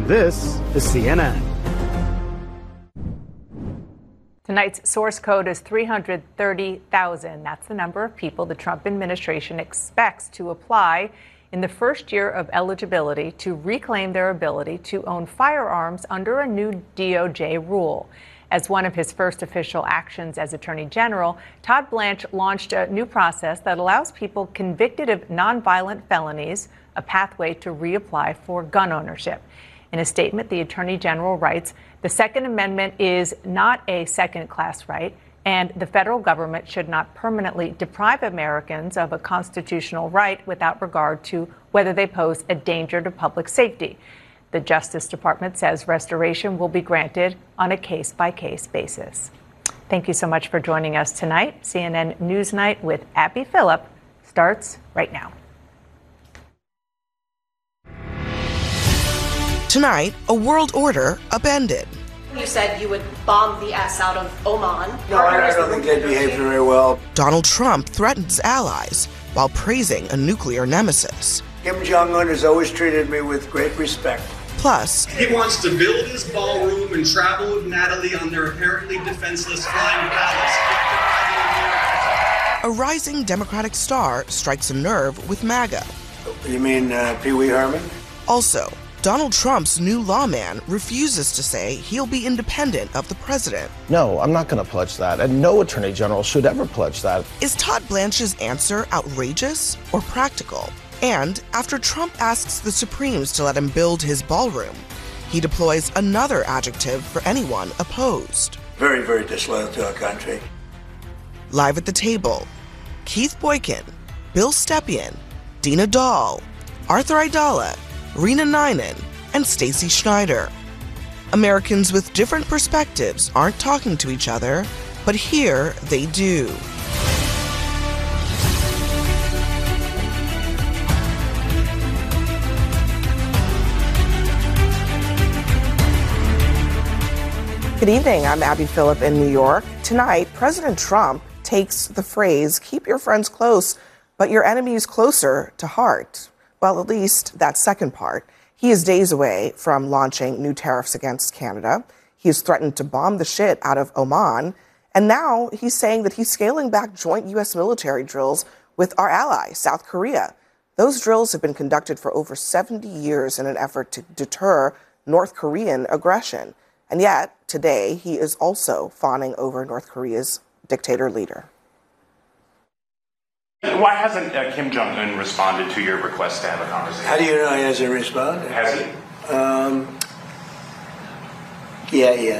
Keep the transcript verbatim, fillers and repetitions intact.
This is C N N. Tonight's source code is three hundred thirty thousand. That's the number of people the Trump administration expects to apply in the first year of eligibility to reclaim their ability to own firearms under a new D O J rule. As one of his first official actions as Attorney General, Todd Blanche launched a new process that allows people convicted of nonviolent felonies a pathway to reapply for gun ownership. In a statement, the Attorney General writes, "The Second Amendment is not a second-class right, and the federal government should not permanently deprive Americans of a constitutional right without regard to whether they pose a danger to public safety." The Justice Department says restoration will be granted on a case-by-case basis. Thank you so much for joining us tonight. C N N Newsnight with Abby Phillip starts right now. Tonight, a world order upended. You said you would bomb the S out of Oman. No, I, I don't think they'd behave very well. Donald Trump threatens allies while praising a nuclear nemesis. Kim Jong-un has always treated me with great respect. Plus, he wants to build his ballroom and travel with Natalie on their apparently defenseless flying palace. A rising Democratic star strikes a nerve with MAGA. You mean uh, Pee Wee Herman? Also, Donald Trump's new lawman refuses to say he'll be independent of the president. No, I'm not going to pledge that, and no attorney general should ever pledge that. Is Todd Blanche's answer outrageous or practical? And after Trump asks the Supremes to let him build his ballroom, he deploys another adjective for anyone opposed. Very, very disloyal to our country. Live at the table, Keith Boykin, Bill Stepien, Dina Dahl, Arthur Aidala, Rena Ninan, and Stacey Schneider. Americans with different perspectives aren't talking to each other, but here they do. Good evening, I'm Abby Phillip in New York. Tonight, President Trump takes the phrase, "keep your friends close, but your enemies closer," to heart. Well, at least that second part. He is days away from launching new tariffs against Canada. He has threatened to bomb the shit out of Oman. And now he's saying that he's scaling back joint U S military drills with our ally, South Korea. Those drills have been conducted for over seventy years in an effort to deter North Korean aggression. And yet, today, he is also fawning over North Korea's dictator leader. Why hasn't uh, Kim Jong-un responded to your request to have a conversation? How do you know he hasn't responded? Has he? Um, yeah, yeah.